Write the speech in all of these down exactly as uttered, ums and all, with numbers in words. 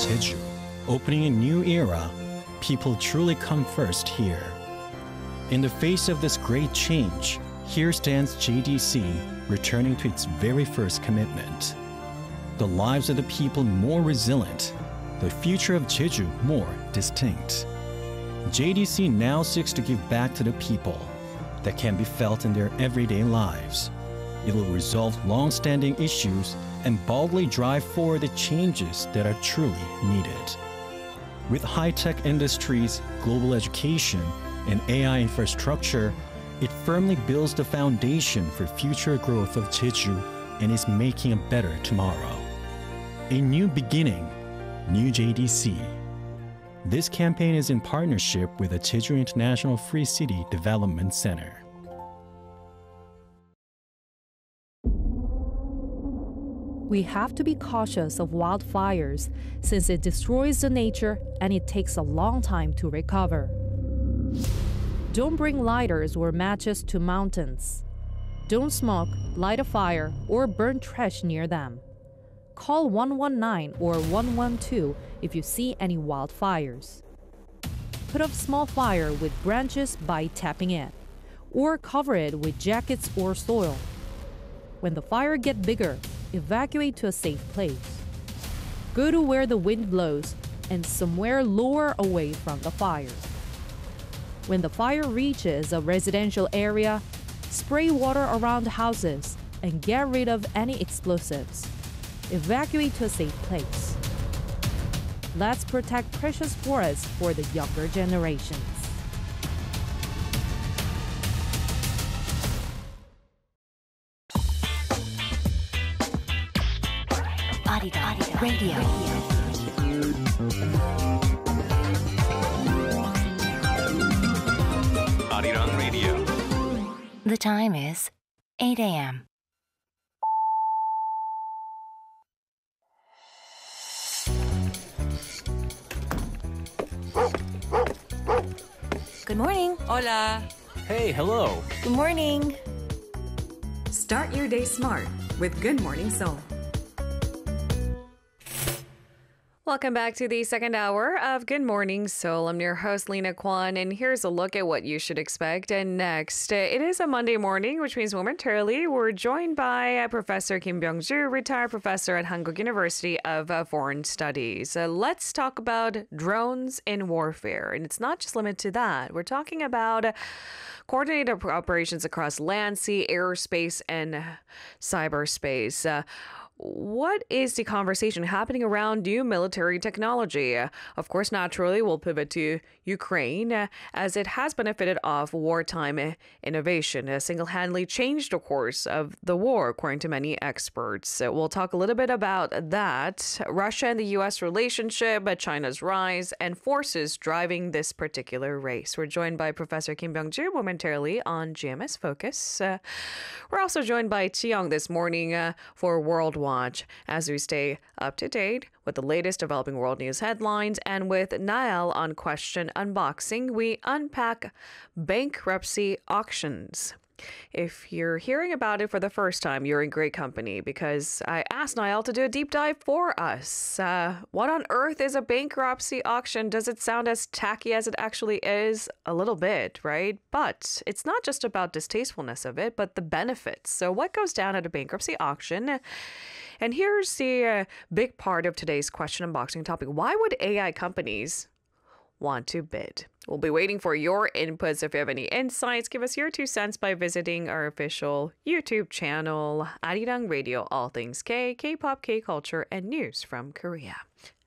Jeju, opening a new era. People truly come first here. In the face of this great change, here stands J D C returning to its very first commitment. The lives of the people more resilient, the future of Jeju more distinct. J D C now seeks to give back to the people that can be felt in their everyday lives. It will resolve long-standing issues and boldly drive forward the changes that are truly needed. With high-tech industries, global education, and A I infrastructure, it firmly builds the foundation for future growth of Jeju and is making a better tomorrow. A new beginning, new J D C. This campaign is in partnership with the Jeju International Free City Development Center. We have to be cautious of wildfires since it destroys the nature and it takes a long time to recover. Don't bring lighters or matches to mountains. Don't smoke, light a fire, or burn trash near them. Call one one nine or one one two if you see any wildfires. Put out small fire with branches by tapping it, or cover it with jackets or soil. When the fire gets bigger, evacuate to a safe place. Go to where the wind blows and somewhere lower away from the fire. When the fire reaches a residential area, spray water around houses and get rid of any explosives. Evacuate to a safe place. Let's protect precious forests for the younger generations. Arirang Radio. Arirang Radio. The time is eight a.m. Good morning. Hola. Hey, hello. Good morning. Start your day smart with Good Morning Seoul. Welcome back to the second hour of Good Morning Seoul. I'm your host, Lena Kwan, and here's a look at what you should expect. And next, it is a Monday morning, which means momentarily we're joined by Professor Kim Byung-ju, retired professor at Hankuk University of uh, Foreign Studies. Uh, let's talk about drones in warfare. And it's not just limited to that. We're talking about uh, coordinated operations across land, sea, airspace, and cyberspace. Uh, What is the conversation happening around new military technology? Of course, naturally, we'll pivot to Ukraine, uh, as it has benefited off wartime uh, innovation, uh, single-handedly changed the course of the war, according to many experts. Uh, we'll talk a little bit about that, Russia and the U S relationship, uh, China's rise, and forces driving this particular race. We're joined by Professor Kim Byung-ju momentarily on G M S Focus. Uh, we're also joined by Chi Young this morning uh, for World Watch as we stay up to date with the latest developing world news headlines, and with Nael on Question Unboxing, we unpack bankruptcy auctions. If you're hearing about it for the first time, you're in great company, because I asked Niall to do a deep dive for us. Uh, what on earth is a bankruptcy auction? Does it sound as tacky as it actually is? A little bit, right? But it's not just about distastefulness of it, but the benefits. So what goes down at a bankruptcy auction? And here's the uh, big part of today's question unboxing topic. Why would A I companies want to bid? We'll be waiting for your inputs. If you have any insights, give us your two cents by visiting our official YouTube channel, Arirang Radio, all things K, K-pop, K-culture, and news from Korea.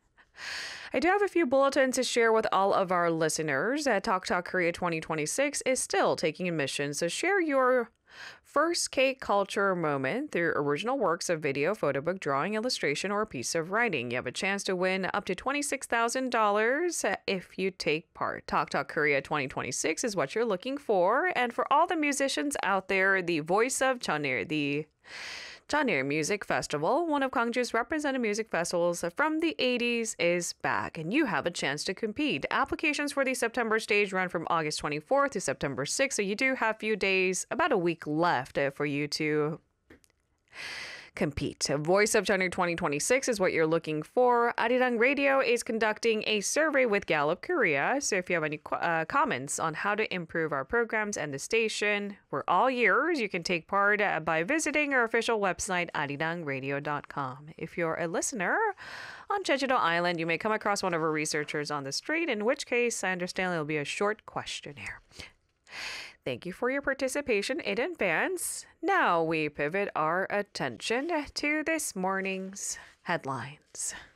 I do have a few bulletins to share with all of our listeners. Uh, Talk Talk Korea twenty twenty-six is still taking admissions, so share your first K-culture moment through original works of video, photo book, drawing, illustration, or a piece of writing. You have a chance to win up to twenty-six thousand dollars if you take part. Talk Talk Korea twenty twenty-six is what you're looking for. And for all the musicians out there, the voice of Chanir, the Chanir Music Festival, one of Gwangju's represented music festivals from the eighties, is back, and you have a chance to compete. Applications for the September stage run from August twenty-fourth to September sixth, so you do have a few days, about a week left uh, for you to compete. A Voice of China twenty twenty-six is what you're looking for. Arirang Radio is conducting a survey with Gallup Korea. So if you have any uh, comments on how to improve our programs and the station, we're all yours. You can take part uh, by visiting our official website, arirang radio dot com. If you're a listener on Jeju-do Island, you may come across one of our researchers on the street, in which case I understand it'll be a short questionnaire. Thank you for your participation in advance. Now we pivot our attention to this morning's headlines.